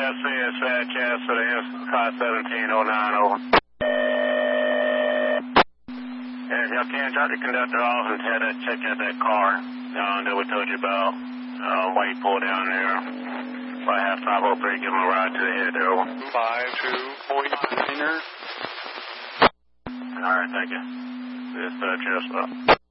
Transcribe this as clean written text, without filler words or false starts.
see is Fat Cast for the car 1709, over. Yeah, if y'all can, drop the conductor off and check out that car that we told you about. Why you pulled down there. By half 503, give him a ride to the head there, over. 5249er. All right, thank you. This chair spot.